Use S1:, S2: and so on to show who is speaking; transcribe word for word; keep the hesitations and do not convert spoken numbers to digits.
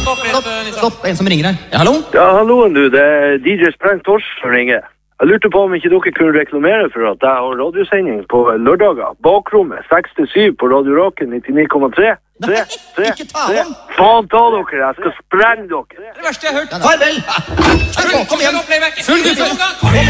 S1: stopp, stopp, stopp, en som ringer her. Ja, hallo?
S2: Ja, halloen du, det er D J Spreng Tors som ringer. Jeg lurte på om ikke dere kunne reklamere for at jeg har radiosending på lørdager. Bakrommet, seks til syv på Radio Rocken, nittini komma tre.
S1: Nei, ikke ta om!
S2: Faen ta dere, jeg skal sprenge dere.
S1: Det verste jeg har hørt. Farvel! Kom igjen! Full gutt!